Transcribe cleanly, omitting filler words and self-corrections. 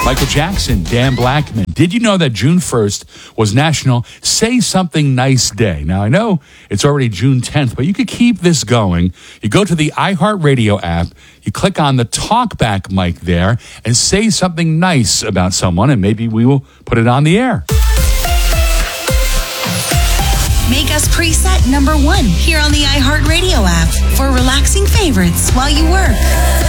Michael Jackson, Dan Blackman. Did you know that June 1st was National Say Something Nice Day? Now, I know it's already June 10th, but you could keep this going. You go to the iHeartRadio app, you click on the talkback mic there, and say something nice about someone, and maybe we will put it on the air. Make us preset number 1 here on the iHeartRadio app for relaxing favorites while you work.